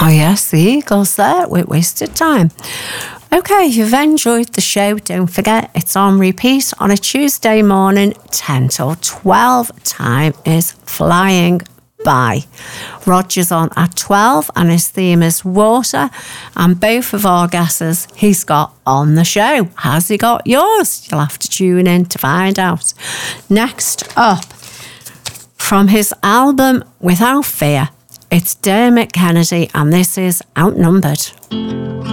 Oh, yes, the Eagles there with Wasted Time. Okay, if you've enjoyed the show, don't forget it's on repeat on a Tuesday morning, 10 till 12. Time is flying by. Roger's on at 12 and his theme is water, and both of our guesses he's got on the show. Has he got yours? You'll have to tune in to find out. Next up, from his album Without Fear, it's Dermot Kennedy, and this is Outnumbered.